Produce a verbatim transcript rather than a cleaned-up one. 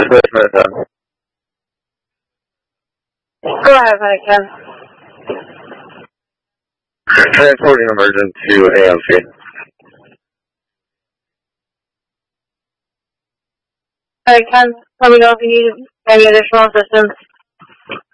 Go ahead, Ken. Transporting emergent to A M C. Alright, Ken, let me know if you need any additional assistance.